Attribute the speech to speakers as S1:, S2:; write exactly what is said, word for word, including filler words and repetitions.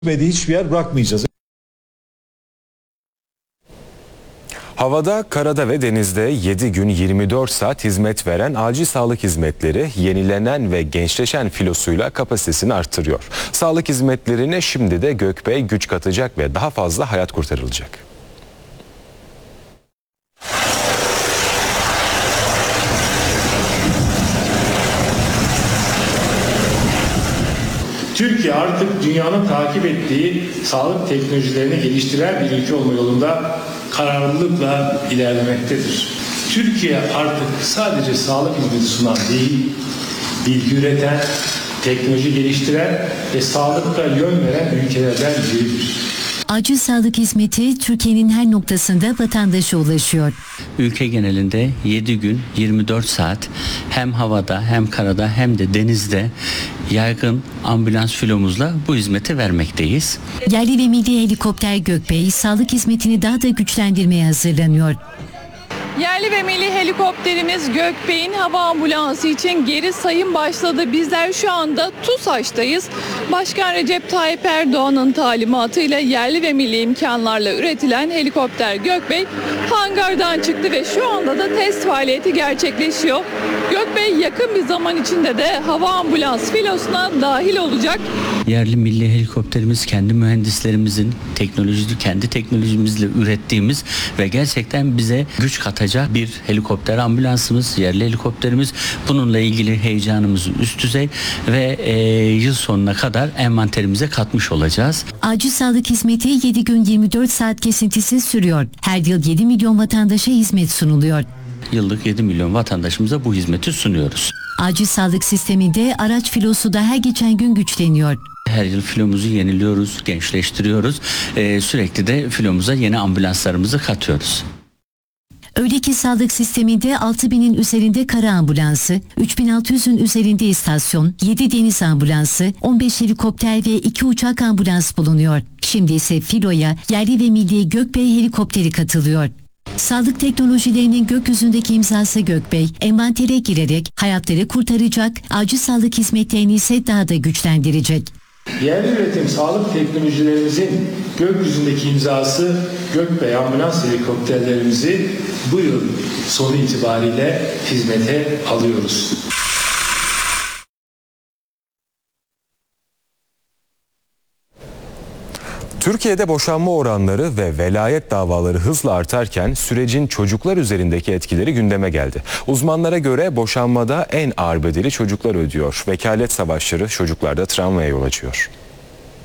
S1: hiçbir yer bırakmayacağız.
S2: Havada, karada ve denizde yedi gün yirmi dört saat hizmet veren acil sağlık hizmetleri yenilenen ve gençleşen filosuyla kapasitesini arttırıyor. Sağlık hizmetlerine şimdi de Gökbey güç katacak ve daha fazla hayat kurtarılacak.
S3: Türkiye artık dünyanın takip ettiği sağlık teknolojilerini geliştiren bir ülke olma yolunda kararlılıkla ilerlemektedir. Türkiye artık sadece sağlık hizmeti sunan değil, bilgi üreten, teknoloji geliştiren ve sağlıkta yön veren ülkelerden biridir.
S4: Acil sağlık hizmeti Türkiye'nin her noktasında vatandaşa ulaşıyor.
S5: Ülke genelinde yedi gün yirmi dört saat hem havada hem karada hem de denizde yaygın ambulans filomuzla bu hizmeti vermekteyiz.
S4: Yerli ve milli helikopter Gökbey sağlık hizmetini daha da güçlendirmeye hazırlanıyor.
S6: Yerli ve milli helikopterimiz Gökbey'in hava ambulansı için geri sayım başladı. Bizler şu anda TUSAŞ'tayız. Başkan Recep Tayyip Erdoğan'ın talimatıyla yerli ve milli imkanlarla üretilen helikopter Gökbey hangardan çıktı ve şu anda da test faaliyeti gerçekleşiyor. Gökbey yakın bir zaman içinde de hava ambulans filosuna dahil olacak.
S5: Yerli milli helikopterimiz kendi mühendislerimizin teknolojisi, kendi teknolojimizle ürettiğimiz ve gerçekten bize güç katacak bir helikopter ambulansımız, yerli helikopterimiz. Bununla ilgili heyecanımız üst düzey ve e, yıl sonuna kadar envanterimize katmış olacağız.
S4: Acil sağlık hizmeti yedi gün yirmi dört saat kesintisiz sürüyor. Her yıl yedi milyon vatandaşa hizmet sunuluyor.
S5: Yıllık yedi milyon vatandaşımıza bu hizmeti sunuyoruz.
S4: Acil sağlık sisteminde araç filosu da her geçen gün güçleniyor.
S5: Her yıl filomuzu yeniliyoruz, gençleştiriyoruz. Ee, sürekli de filomuza yeni ambulanslarımızı katıyoruz.
S4: Öyle ki sağlık sisteminde altı binin üzerinde kara ambulansı, üç bin altı yüzün üzerinde istasyon, yedi deniz ambulansı, on beş helikopter ve iki uçak ambulans bulunuyor. Şimdi ise filoya yerli ve milli Gökbey helikopteri katılıyor. Sağlık teknolojilerinin gökyüzündeki imzası Gökbey, envantere girerek hayatları kurtaracak, acil sağlık hizmetlerini ise daha da güçlendirecek.
S3: Yerli üretim sağlık teknolojilerimizin gökyüzündeki imzası Gökbey ambulans helikopterlerimizi bu yıl sonu itibariyle hizmete alıyoruz.
S2: Türkiye'de boşanma oranları ve velayet davaları hızla artarken sürecin çocuklar üzerindeki etkileri gündeme geldi. Uzmanlara göre boşanmada en ağır bedeli çocuklar ödüyor. Vekalet savaşları çocuklarda travmaya yol açıyor.